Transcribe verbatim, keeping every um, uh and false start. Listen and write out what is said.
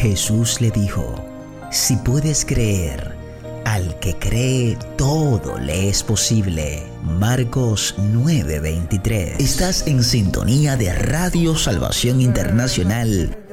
Jesús le dijo: si puedes creer, al que cree todo le es posible. Marcos nueve veintitrés. Estás en sintonía de Radio Salvación Internacional,